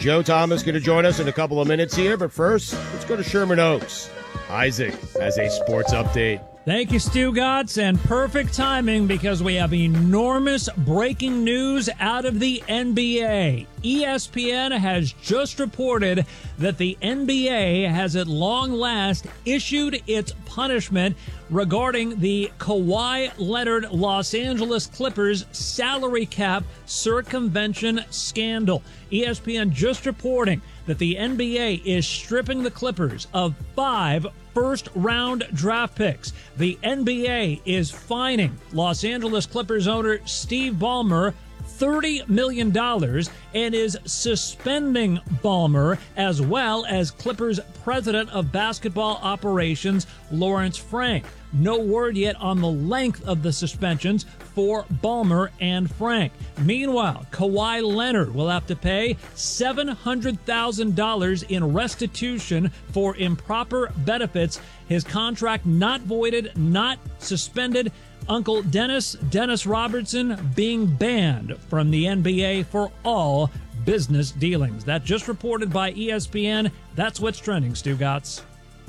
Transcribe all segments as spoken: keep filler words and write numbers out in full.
Joe Thomas going to join us in a couple of minutes here, but first, let's go to Sherman Oaks. Isaac has a sports update. Thank you, Stugotz, and perfect timing because we have enormous breaking news out of the N B A. E S P N has just reported that the N B A has at long last issued its punishment regarding the Kawhi Leonard Los Angeles Clippers salary cap circumvention scandal. E S P N just reporting that the N B A is stripping the Clippers of five first-round draft picks. The N B A is fining Los Angeles Clippers owner Steve Ballmer thirty million dollars and is suspending Ballmer as well as Clippers president of basketball operations Lawrence Frank. No word yet on the length of the suspensions for Ballmer and Frank. Meanwhile, Kawhi Leonard will have to pay seven hundred thousand dollars in restitution for improper benefits. His contract not voided, not suspended. Uncle Dennis, Dennis Robertson, being banned from the N B A for all business dealings. That just reported by E S P N. That's what's trending, Stugotz.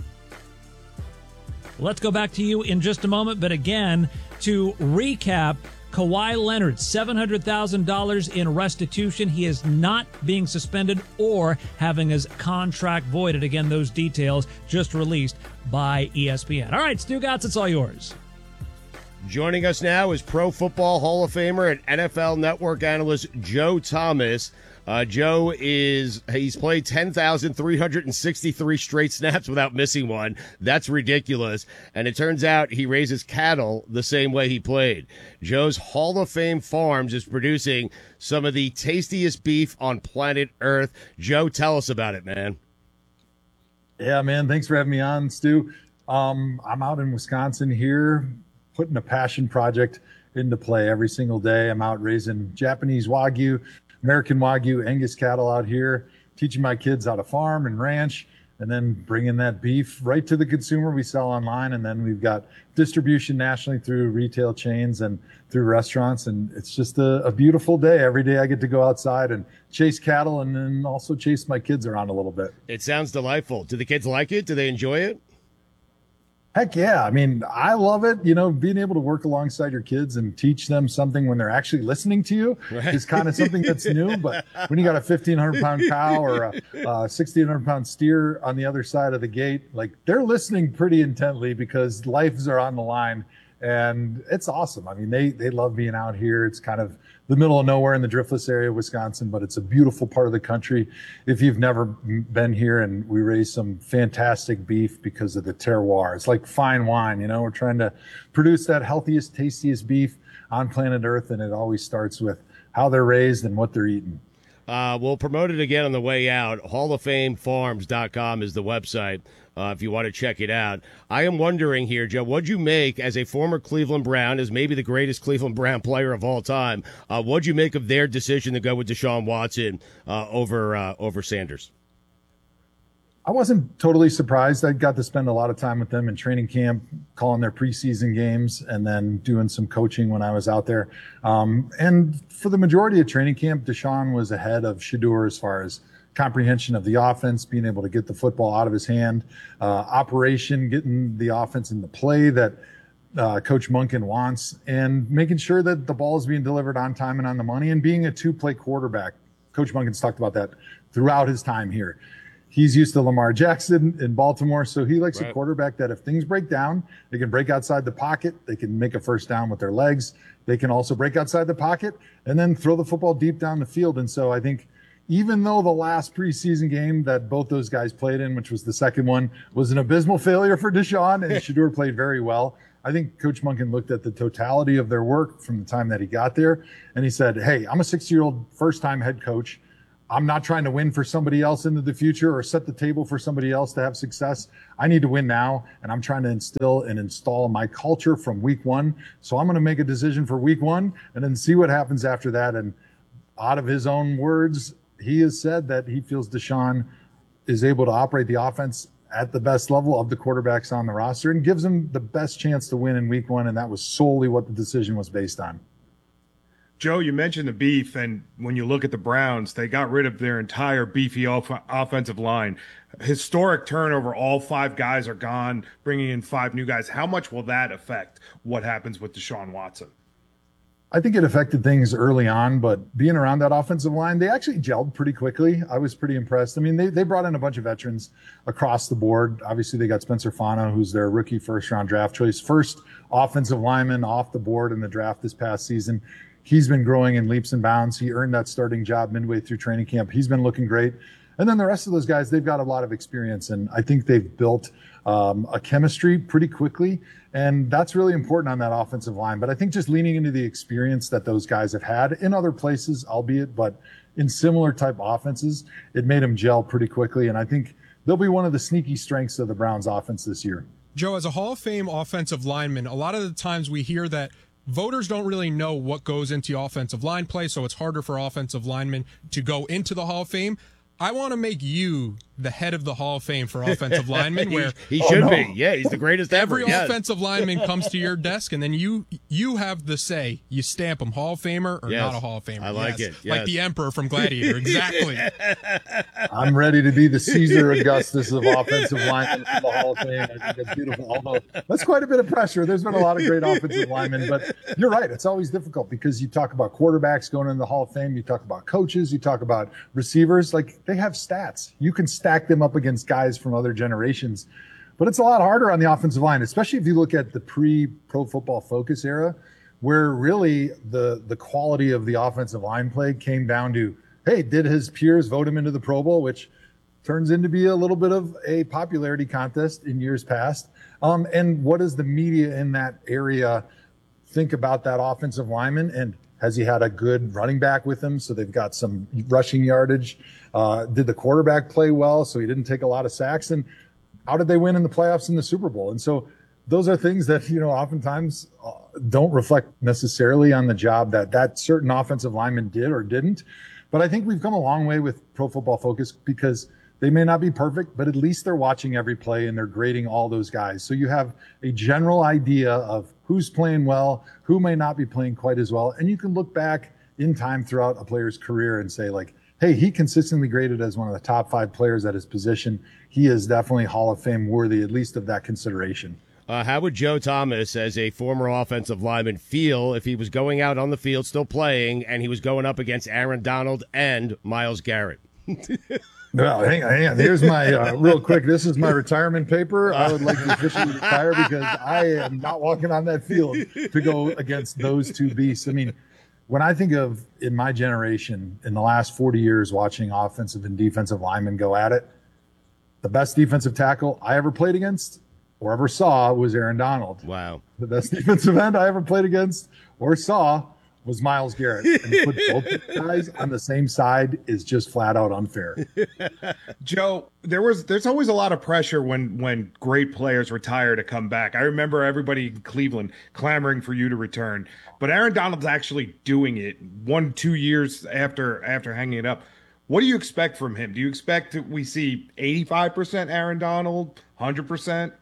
Let's go back to you in just a moment, but again, to recap, Kawhi Leonard, seven hundred thousand dollars in restitution. He is not being suspended or having his contract voided. Again, those details just released by E S P N. All right, Stugotz, it's all yours. Joining us now is Pro Football Hall of Famer and N F L Network analyst Joe Thomas. Uh, Joe is, he's played ten thousand three hundred sixty-three straight snaps without missing one. That's ridiculous. And it turns out he raises cattle the same way he played. Joe's Hall of Fame Farms is producing some of the tastiest beef on planet Earth. Joe, tell us about it, man. Yeah, man. Thanks for having me on, Stu. Um, I'm out in Wisconsin here, putting a passion project into play every single day. I'm out raising Japanese Wagyu, American Wagyu, Angus cattle out here, teaching my kids how to farm and ranch, and then bringing that beef right to the consumer. We sell online, and then we've got distribution nationally through retail chains and through restaurants. And it's just a, a beautiful day. Every day I get to go outside and chase cattle and then also chase my kids around a little bit. It sounds delightful. Do the kids like it? Do they enjoy it? Heck yeah. I mean, I love it. You know, being able to work alongside your kids and teach them something when they're actually listening to you right. is kind of something that's new. But when you got a fifteen hundred pound cow or a, a sixteen hundred pound steer on the other side of the gate, like they're listening pretty intently because lives are on the line. And it's awesome. I mean, they, they love being out here. It's kind of the middle of nowhere in the Driftless area of Wisconsin, but it's a beautiful part of the country. If you've never been here, and we raise some fantastic beef because of the terroir. It's like fine wine, you know, we're trying to produce that healthiest, tastiest beef on planet Earth. And it always starts with how they're raised and what they're eating. Uh, we'll promote it again on the way out. hall of fame farms dot com is the website uh, if you want to check it out. I am wondering here, Joe, what'd you make as a former Cleveland Brown, as maybe the greatest Cleveland Brown player of all time? Uh, what'd you make of their decision to go with Deshaun Watson uh, over uh, over Sanders? I wasn't totally surprised. I got to spend a lot of time with them in training camp, calling their preseason games, and then doing some coaching when I was out there. Um, and for the majority of training camp, Deshaun was ahead of Shedeur as far as comprehension of the offense, being able to get the football out of his hand, uh, operation, getting the offense in the play that uh, Coach Monken wants, and making sure that the ball is being delivered on time and on the money, and being a two-play quarterback. Coach Monken's talked about that throughout his time here. He's used to Lamar Jackson in Baltimore, so he likes right. a quarterback that if things break down, they can break outside the pocket, they can make a first down with their legs, they can also break outside the pocket, and then throw the football deep down the field. And so I think even though the last preseason game that both those guys played in, which was the second one, was an abysmal failure for Deshaun, and Shedeur played very well, I think Coach Monken looked at the totality of their work from the time that he got there, and he said, hey, I'm a sixty-year-old first-time head coach. I'm not trying to win for somebody else into the future or set the table for somebody else to have success. I need to win now, and I'm trying to instill and install my culture from week one. So I'm going to make a decision for week one and then see what happens after that. And out of his own words, he has said that he feels Deshaun is able to operate the offense at the best level of the quarterbacks on the roster and gives him the best chance to win in week one. And that was solely what the decision was based on. Joe, you mentioned the beef, and when you look at the Browns, they got rid of their entire beefy off- offensive line. Historic turnover, all five guys are gone, bringing in five new guys. How much will that affect what happens with Deshaun Watson? I think it affected things early on, but being around that offensive line, they actually gelled pretty quickly. I was pretty impressed. I mean, they, they brought in a bunch of veterans across the board. Obviously, they got Spencer Fano, who's their rookie first-round draft choice, first offensive lineman off the board in the draft this past season. He's been growing in leaps and bounds. He earned that starting job midway through training camp. He's been looking great. And then the rest of those guys, they've got a lot of experience, and I think they've built um, a chemistry pretty quickly. And that's really important on that offensive line. But I think just leaning into the experience that those guys have had in other places, albeit, but in similar type offenses, it made them gel pretty quickly. And I think they'll be one of the sneaky strengths of the Browns offense this year. Joe, as a Hall of Fame offensive lineman, a lot of the times we hear that voters don't really know what goes into offensive line play, so it's harder for offensive linemen to go into the Hall of Fame. I want to make you the head of the Hall of Fame for offensive linemen, where he, he should oh, no. be. Yeah, he's the greatest ever. Every yes. offensive lineman comes to your desk, and then you you have the say. You stamp him Hall of Famer or yes. not a Hall of Famer. I like yes. it. Yes. Like the Emperor from Gladiator. Exactly. I'm ready to be the Caesar Augustus of offensive linemen for the Hall of Fame. I think that's beautiful. Although that's quite a bit of pressure. There's been a lot of great offensive linemen, but you're right. It's always difficult because you talk about quarterbacks going in the Hall of Fame. You talk about coaches. You talk about receivers. Like, they have stats. You can stack them up against guys from other generations, but it's a lot harder on the offensive line, especially if you look at the pre-Pro Football Focus era, where really the the quality of the offensive line play came down to, hey, did his peers vote him into the Pro Bowl, which turns into be a little bit of a popularity contest in years past. Um, and what does the media in that area think about that offensive lineman? And has he had a good running back with him? So they've got some rushing yardage. Uh, did the quarterback play well? So he didn't take a lot of sacks. And how did they win in the playoffs in the Super Bowl? And so those are things that, you know, oftentimes uh, don't reflect necessarily on the job that that certain offensive lineman did or didn't. But I think we've come a long way with Pro Football Focus because they may not be perfect, but at least they're watching every play and they're grading all those guys. So you have a general idea of who's playing well, who may not be playing quite as well. And you can look back in time throughout a player's career and say, like, hey, he consistently graded as one of the top five players at his position. He is definitely Hall of Fame worthy, at least of that consideration. Uh, how would Joe Thomas, as a former offensive lineman, feel if he was going out on the field still playing and he was going up against Aaron Donald and Myles Garrett? Well, hang on, hang on. Here's my, uh, real quick, this is my retirement paper. I would like to officially retire because I am not walking on that field to go against those two beasts. I mean, when I think of in my generation, in the last forty years, watching offensive and defensive linemen go at it, the best defensive tackle I ever played against or ever saw was Aaron Donald. Wow. The best defensive end I ever played against or saw was Myles Garrett. And to put both guys on the same side is just flat out unfair. Joe, there was there's always a lot of pressure when when great players retire to come back. I remember everybody in Cleveland clamoring for you to return, but Aaron Donald's actually doing it one two years after after hanging it up. What do you expect from him? Do you expect that we see eighty-five percent Aaron Donald, one hundred percent?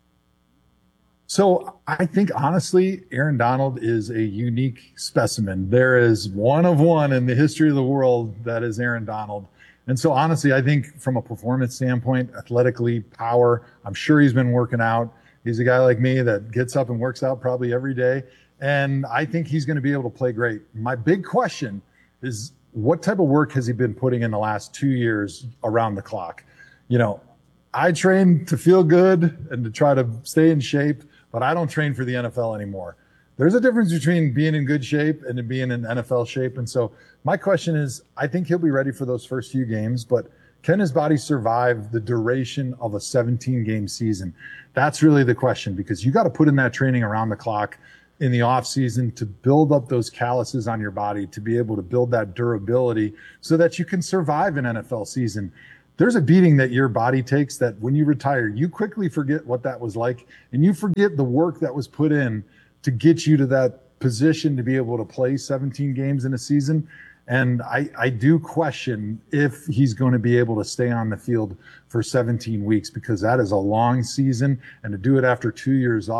So I think, honestly, Aaron Donald is a unique specimen. There is one of one in the history of the world that is Aaron Donald. And so, honestly, I think from a performance standpoint, athletically, power, I'm sure he's been working out. He's a guy like me that gets up and works out probably every day. And I think he's going to be able to play great. My big question is, what type of work has he been putting in the last two years around the clock? You know, I train to feel good and to try to stay in shape, but I don't train for the N F L anymore. There's a difference between being in good shape and being in N F L shape. And so my question is, I think he'll be ready for those first few games, but can his body survive the duration of a seventeen game season? That's really the question, because you got to put in that training around the clock in the off season to build up those calluses on your body, to be able to build that durability so that you can survive an N F L season. There's a beating that your body takes that when you retire, you quickly forget what that was like, and you forget the work that was put in to get you to that position to be able to play seventeen games in a season. And I, I do question if he's going to be able to stay on the field for seventeen weeks, because that is a long season. And to do it after two years off,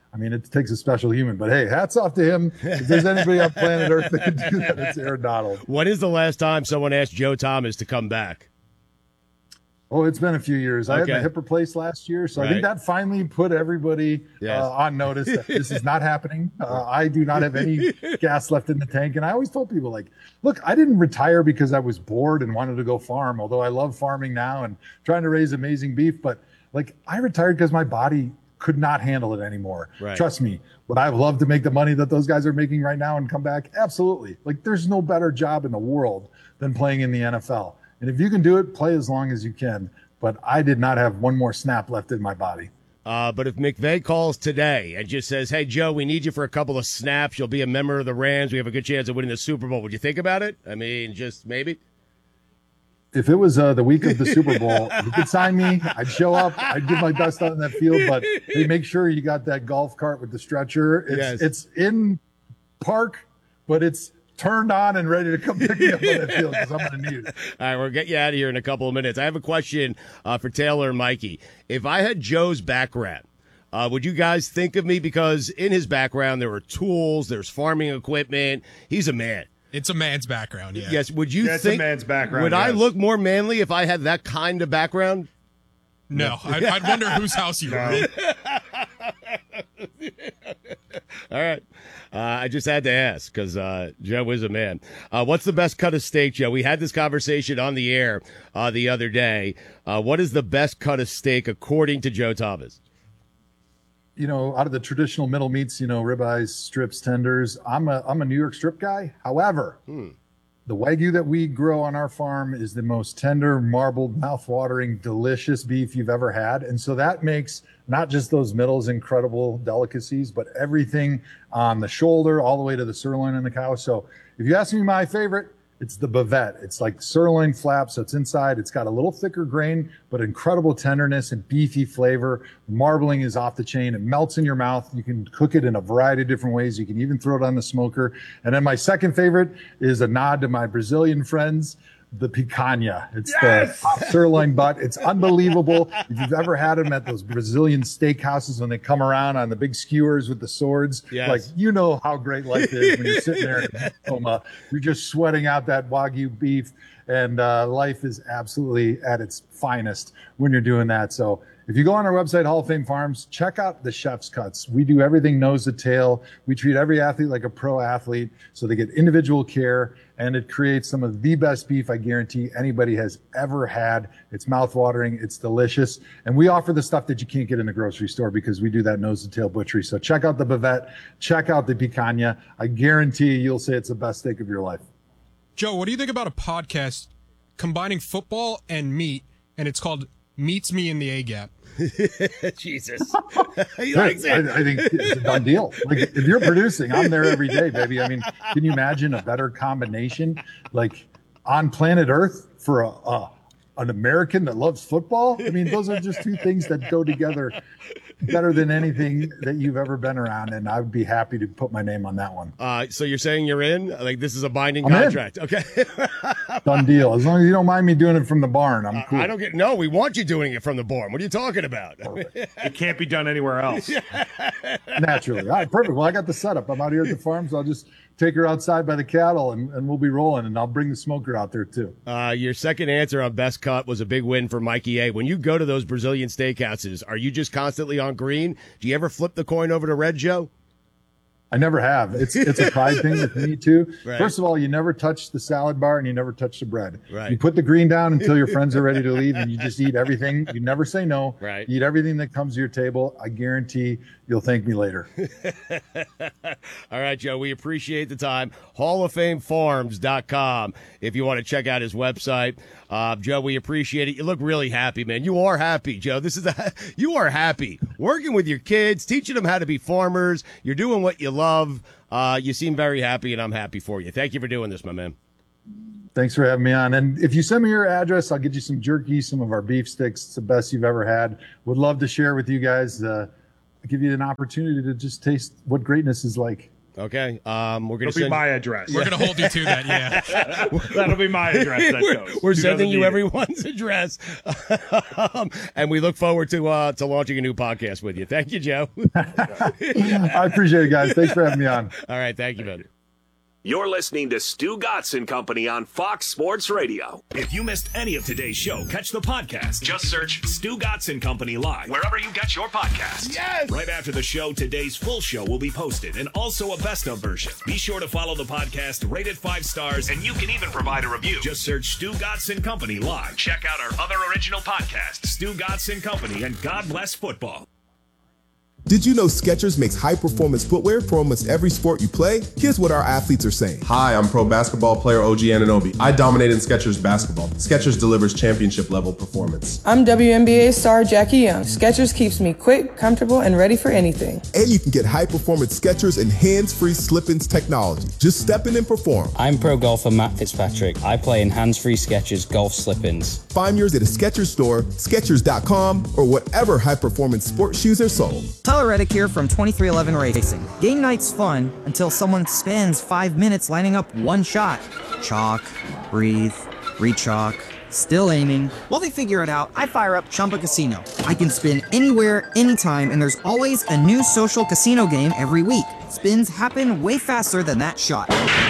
I mean, it takes a special human, but hey, hats off to him. If there's anybody on planet Earth that can do that, it's Aaron Donald. When is the last time someone asked Joe Thomas to come back? Oh, it's been a few years. I Okay. had my hip replaced last year, so Right. I think that finally put everybody Yes. uh, on notice that this is not happening. Uh, I do not have any gas left in the tank, and I always told people, like, look, I didn't retire because I was bored and wanted to go farm, although I love farming now and trying to raise amazing beef, but like I retired because my body could not handle it anymore. Right. Trust me, would I have loved to make the money that those guys are making right now and come back? Absolutely. Like there's no better job in the world than playing in the N F L. And if you can do it, play as long as you can. But I did not have one more snap left in my body. Uh, but if McVay calls today and just says, hey, Joe, we need you for a couple of snaps. You'll be a member of the Rams. We have a good chance of winning the Super Bowl. Would you think about it? I mean, just maybe? If it was uh, the week of the Super Bowl, you could sign me. I'd show up. I'd give my best on that field. But hey, make sure you got that golf cart with the stretcher. It's, Yes. it's in park, but it's turned on and ready to come pick me up on that field because I'm going to need it. All right, we'll get you out of here in a couple of minutes. I have a question uh, for Taylor and Mikey. If I had Joe's background, uh, would you guys think of me? Because in his background, there were tools, there's farming equipment. He's a man. It's a man's background, yeah. Yes. Would you Yeah, it's a think man's background, Would I yes. look more manly if I had that kind of background? No, I'd, I'd wonder whose house you were in. All right. Uh, I just had to ask because uh, Joe is a man. Uh, what's the best cut of steak, Joe? We had this conversation on the air uh, the other day. Uh, what is the best cut of steak according to Joe Thomas? You know, out of the traditional middle meats, you know, ribeyes, strips, tenders, I'm a I'm a New York strip guy. However, the Wagyu that we grow on our farm is the most tender, marbled, mouth-watering, delicious beef you've ever had. And so that makes not just those middles incredible delicacies, but everything on the shoulder all the way to the sirloin and the cow. So if you ask me my favorite, it's the bavette. It's like sirloin flap, so it's inside. It's got a little thicker grain, but incredible tenderness and beefy flavor. Marbling is off the chain. It melts in your mouth. You can cook it in a variety of different ways. You can even throw it on the smoker. And then my second favorite is a nod to my Brazilian friends, the picanha. It's Yes! the top sirloin butt. It's unbelievable. If you've ever had them at those Brazilian steakhouses when they come around on the big skewers with the swords, Yes. like you know how great life is when you're sitting there in Tacoma. You're just sweating out that Wagyu beef, and uh, life is absolutely at its finest when you're doing that. So if you go on our website, Hall of Fame Farms, check out the chef's cuts. We do everything nose to tail. We treat every athlete like a pro athlete, so they get individual care, and it creates some of the best beef I guarantee anybody has ever had. It's mouth-watering, it's delicious, and we offer the stuff that you can't get in the grocery store because we do that nose to tail butchery. So check out the bavette, check out the picanha. I guarantee you'll say it's the best steak of your life. Joe, what do you think about a podcast combining football and meat, and it's called Meets Me in the A-Gap? Jesus. He I, likes it. I think it's a done deal. Like if you're producing, I'm there every day, baby. I mean, can you imagine a better combination, like on planet Earth for a, a an American that loves football? I mean, those are just two things that go together better than anything that you've ever been around, and I would be happy to put my name on that one. Uh, so you're saying you're in? Like this is a binding I'm in. contract? Okay. Done deal. As long as you don't mind me doing it from the barn, I'm cool. I don't get. No, we want you doing it from the barn. What are you talking about? It can't be done anywhere else. Naturally. All right, perfect. Well, I got the setup. I'm out here at the farm, so I'll just take her outside by the cattle, and, and we'll be rolling, and I'll bring the smoker out there too. Uh, your second answer on best cut was a big win for Mikey A. When you go to those Brazilian steakhouses, are you just constantly on green? Do you ever flip the coin over to red, Joe? I never have. It's it's a pride thing with me too. Right. First of all, you never touch the salad bar and you never touch the bread. Right. You put the green down until your friends are ready to leave, and you just eat everything. You never say no. Right. You eat everything that comes to your table. I guarantee you'll thank me later. All right, Joe, we appreciate the time. hall of fame farms dot com if you want to check out his website. Uh, Joe, we appreciate it. You look really happy, man. You are happy, Joe. This is a, you are happy. Working with your kids, teaching them how to be farmers. You're doing what you love. Uh, you seem very happy, and I'm happy for you. Thank you for doing this, my man. Thanks for having me on. And if you send me your address, I'll get you some jerky, some of our beef sticks. It's the best you've ever had. Would love to share with you guys. Uh, give you an opportunity to just taste what greatness is like. Okay, um, we're gonna That'll send be my address. We're going to hold you to that, yeah. That'll be my address. That we're, goes. we're Who sending doesn't you need it? everyone's address, um, and we look forward to uh, to launching a new podcast with you. Thank you, Joe. I appreciate it, guys. Thanks for having me on. All right, thank you, man. You're listening to Stu Gatz and Company on Fox Sports Radio. If you missed any of today's show, catch the podcast. Just search Stu Gatz and Company Live wherever you get your podcasts. Yes! Right after the show, today's full show will be posted and also a best of version. Be sure to follow the podcast, rate it five stars, and you can even provide a review. Just search Stu Gatz and Company Live. Check out our other original podcasts, Stu Gatz and Company and God Bless Football. Did you know Skechers makes high-performance footwear for almost every sport you play? Here's what our athletes are saying. Hi, I'm pro basketball player O G Anunoby. I dominate in Skechers basketball. Skechers delivers championship-level performance. I'm W N B A star Jackie Young. Skechers keeps me quick, comfortable, and ready for anything. And you can get high-performance Skechers and hands-free slip-ins technology. Just step in and perform. I'm pro golfer Matt Fitzpatrick. I play in hands-free Skechers golf slip-ins. Find yours at a Skechers store, Skechers dot com, or whatever high-performance sports shoes are sold. Tyler Reddick here from twenty-three eleven Racing. Game night's fun until someone spends five minutes lining up one shot. Chalk, breathe, re-chalk, still aiming. While they figure it out, I fire up Chumba Casino. I can spin anywhere, anytime, and there's always a new social casino game every week. Spins happen way faster than that shot.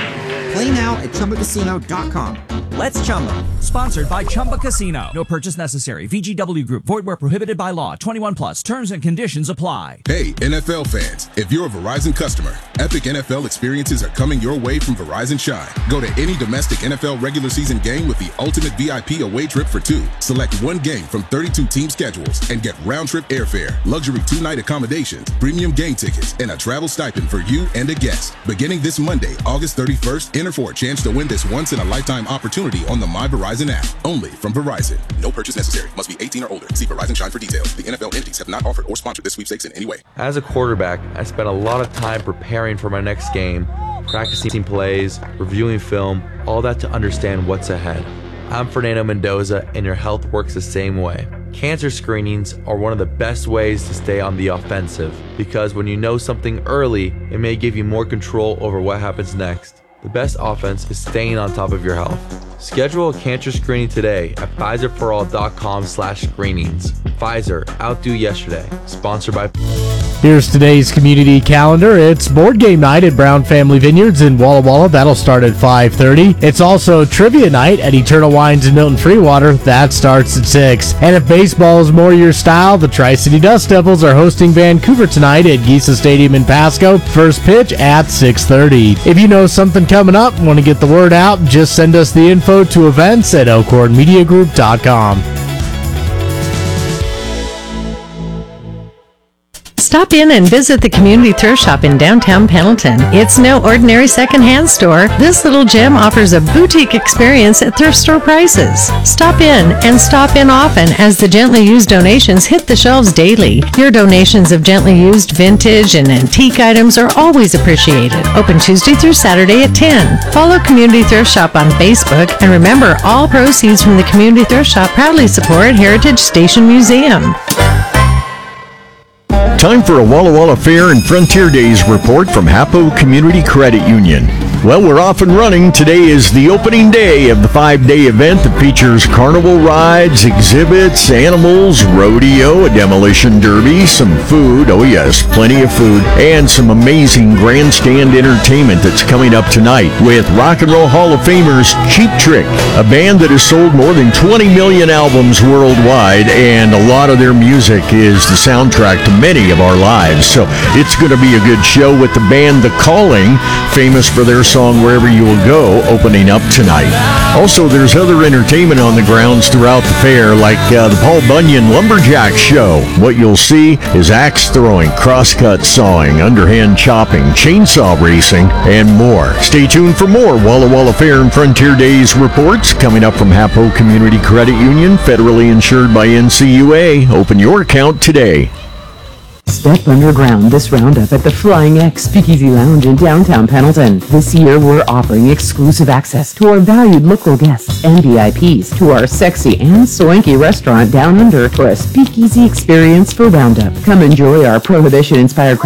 Play now at Chumba Casino dot com. Let's Chumba. Sponsored by Chumba Casino. No purchase necessary. V G W Group. Void where prohibited by law. twenty-one plus. Terms and conditions apply. Hey, N F L fans. If you're a Verizon customer, epic N F L experiences are coming your way from Verizon Shine. Go to any domestic N F L regular season game with the ultimate V I P away trip for two. Select one game from thirty-two team schedules and get round-trip airfare, luxury two-night accommodations, premium game tickets, and a travel stipend for you and a guest. Beginning this Monday, August thirty-first, enter for a chance to win this once-in-a-lifetime opportunity on the My Verizon app. Only from Verizon. No purchase necessary. Must be eighteen or older. See Verizon Shine for details. The N F L entities have not offered or sponsored this sweepstakes in any way. As a quarterback, I spent a lot of time preparing for my next game, practicing plays, reviewing film, all that to understand what's ahead. I'm Fernando Mendoza, and your health works the same way. Cancer screenings are one of the best ways to stay on the offensive, because when you know something early, it may give you more control over what happens next. The best offense is staying on top of your health. Schedule a cancer screening today at Pfizer for all dot com slash screenings. Pfizer, outdo yesterday. Sponsored by... Here's today's community calendar. It's board game night at Brown Family Vineyards in Walla Walla. That'll start at five thirty. It's also trivia night at Eternal Wines in Milton Freewater. That starts at six. And if baseball is more your style, the Tri-City Dust Devils are hosting Vancouver tonight at Giesa Stadium in Pasco. First pitch at six thirty. If you know something coming up and want to get the word out, just send us the info to events at elkhorn media group dot com. Stop in and visit the Community Thrift Shop in downtown Pendleton. It's no ordinary secondhand store. This little gem offers a boutique experience at thrift store prices. Stop in and stop in often as the gently used donations hit the shelves daily. Your donations of gently used vintage and antique items are always appreciated. Open Tuesday through Saturday at ten. Follow Community Thrift Shop on Facebook, and remember, all proceeds from the Community Thrift Shop proudly support Heritage Station Museum. Time for a Walla Walla Fair and Frontier Days report from Hapo Community Credit Union. Well, we're off and running. Today is the opening day of the five-day event that features carnival rides, exhibits, animals, rodeo, a demolition derby, some food, oh yes, plenty of food, and some amazing grandstand entertainment that's coming up tonight with Rock and Roll Hall of Famers Cheap Trick, a band that has sold more than twenty million albums worldwide, and a lot of their music is the soundtrack to many of our lives. So it's going to be a good show with the band The Calling, famous for their song Wherever You Will Go, opening up tonight. Also, there's other entertainment on the grounds throughout the fair, like uh, the Paul Bunyan Lumberjack Show. What you'll see is axe throwing, crosscut sawing, underhand chopping, chainsaw racing, and more. Stay tuned for more Walla Walla Fair and Frontier Days reports coming up from Hapo Community Credit Union, federally insured by N C U A. Open your account today. Step underground this roundup at the Flying X Speakeasy Lounge in downtown Pendleton. This year we're offering exclusive access to our valued local guests and V I Ps to our sexy and swanky restaurant down under for a speakeasy experience for Roundup. Come enjoy our prohibition-inspired